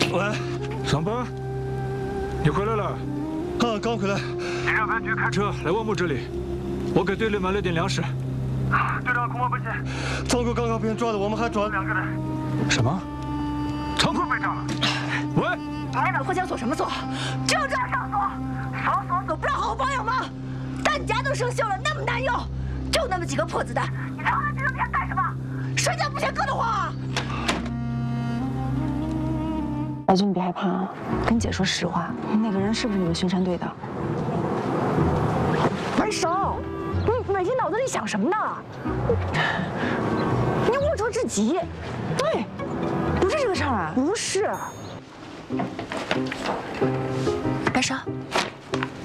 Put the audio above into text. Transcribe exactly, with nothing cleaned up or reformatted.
喂， 桑巴，你回来了？ 啊，刚回来。 你让安局开车来万木这里，我给队里买了点粮食。队长恐怕不行， 仓库刚刚被人抓了，我们还抓了两个人。 什么？仓库被炸了？喂， 你老破枪锁什么锁？就这样上锁，锁锁锁，不让好好保养吗？弹夹都生锈了，那么难用，就那么几个破子弹，你藏在这么天干什么？睡觉不嫌硌得慌啊！ 白军，你别害怕啊，跟姐说实话，那个人是不是你们巡山队的？ 文手，你每天脑子里想什么呢？你龌龊至极。 对，不是这个事儿啊， 不是。 白芍，